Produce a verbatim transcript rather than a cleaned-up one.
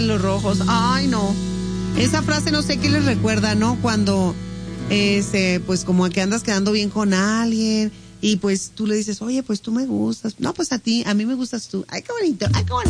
brillan los rojos. Ay, no. Esa frase no sé qué les recuerda, ¿no? Cuando, este, pues como que andas quedando bien con alguien y pues tú le dices, oye, pues tú me gustas. No, pues a ti, a mí me gustas tú. Ay, qué bonito, ay, qué bonito.